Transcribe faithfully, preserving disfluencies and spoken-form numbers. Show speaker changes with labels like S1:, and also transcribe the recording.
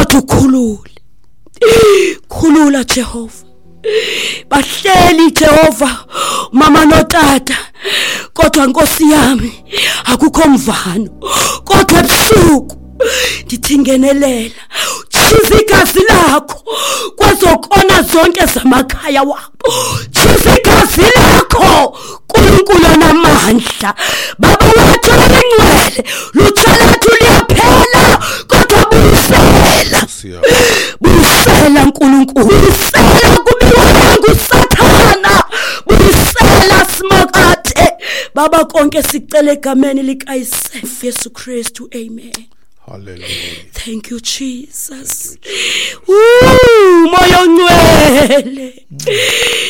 S1: kodwa ukhulule. Khulula Jehova. Bahleli Jehova mama notata, kodwa Nkosi yami akukho mvano, kodwa ebusuku ndithi ngenelela chiza igazi lakho kwezokona zonke zamakhaya wabo. Chiza igazi lakho uNkulunkulu namandla. Baba wethu ngcwele, lutshala liyaphela, kodwa buyisela buyisela Nkulunkulu, buyisela kumiwa nguSathana, buyisela simakade. Baba konke sicela egameni likaYesu Yesu Kristu, amen.
S2: Hallelujah.
S1: Thank you, Jesus. Thank you, Jesus. Ooh, moya ngcwele.